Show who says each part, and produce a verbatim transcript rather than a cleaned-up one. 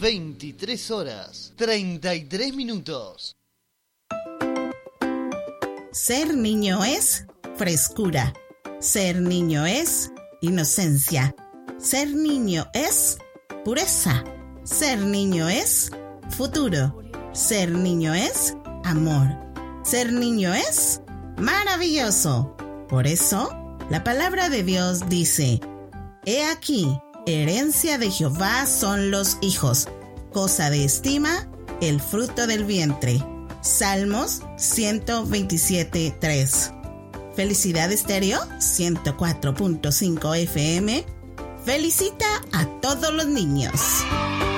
Speaker 1: veintitrés horas, treinta y tres minutos.
Speaker 2: Ser niño es frescura. Ser niño es inocencia. Ser niño es pureza. Ser niño es futuro. Ser niño es amor. Ser niño es maravilloso. Por eso, la palabra de Dios dice: He aquí, herencia de Jehová son los hijos, cosa de estima el fruto del vientre. Salmos ciento veintisiete, tres. Felicidad Estéreo ciento cuatro punto cinco F M felicita a todos los niños.